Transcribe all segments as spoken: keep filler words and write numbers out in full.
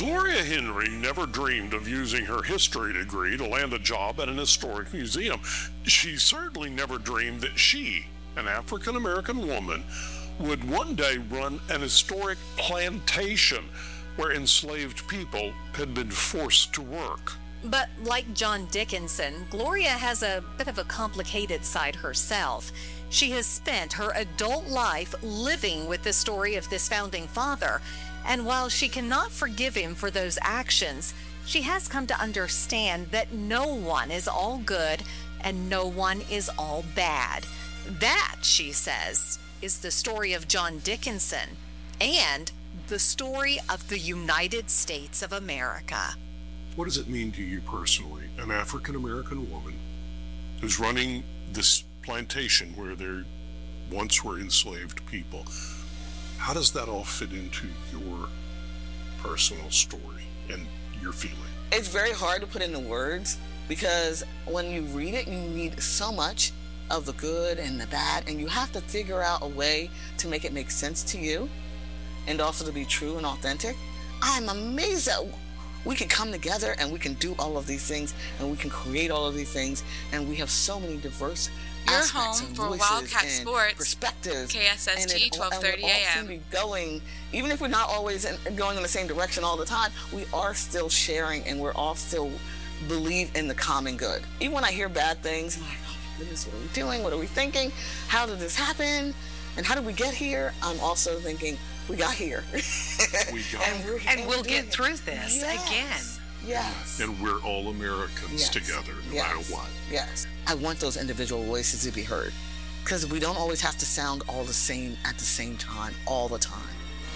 Gloria Henry never dreamed of using her history degree to land a job at an historic museum. She certainly never dreamed that she, an African-American woman, would one day run an historic plantation where enslaved people had been forced to work. But like John Dickinson, Gloria has a bit of a complicated side herself. She has spent her adult life living with the story of this founding father, and while she cannot forgive him for those actions, she has come to understand that no one is all good and no one is all bad. That, she says, is the story of John Dickinson and the story of the United States of America. What does it mean to you personally, an African-American woman who's running this plantation where there once were enslaved people? How does that all fit into your personal story and your feeling? It's very hard to put into words because when you read it, you read so much of the good and the bad, and you have to figure out a way to make it make sense to you and also to be true and authentic. I'm amazed that we can come together and we can do all of these things and we can create all of these things, and we have so many diverse Your aspects home and for voices Wildcat and Sports, perspectives. K S S T, twelve thirty a.m. And we all seem to be going, even if we're not always in, going in the same direction all the time, we are still sharing and we're all still believe in the common good. Even when I hear bad things, I'm like, oh my goodness, what are we doing? What are we thinking? How did this happen? And how did we get here? I'm also thinking, we got here. We got and, we're, And and we'll we're get doing through it. this Yes. again. Yes. And we're all Americans Yes. together, no yes. matter what. Yes. I want those individual voices to be heard because we don't always have to sound all the same at the same time, all the time.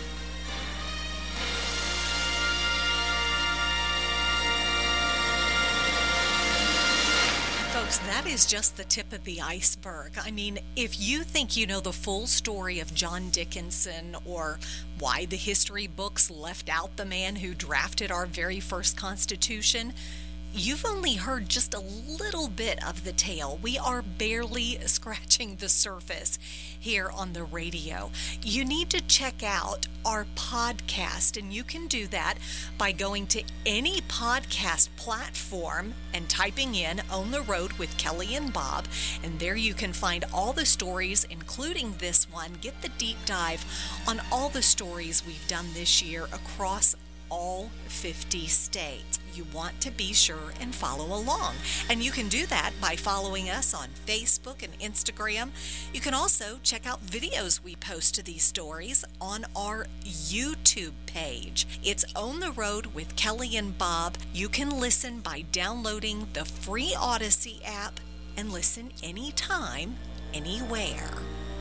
Folks, that is just the tip of the iceberg. I mean, if you think you know the full story of John Dickinson or why the history books left out the man who drafted our very first Constitution, you've only heard just a little bit of the tale. We are barely scratching the surface here on the radio. You need to check out our podcast, and you can do that by going to any podcast platform and typing in On the Road with Kelly and Bob, and there you can find all the stories, including this one. Get the deep dive on all the stories we've done this year across all fifty states. You want to be sure and follow along. And you can do that by following us on Facebook and Instagram. You can also check out videos we post to these stories on our YouTube page. It's On the Road with Kelly and Bob. You can listen by downloading the free Odyssey app and listen anytime, anywhere.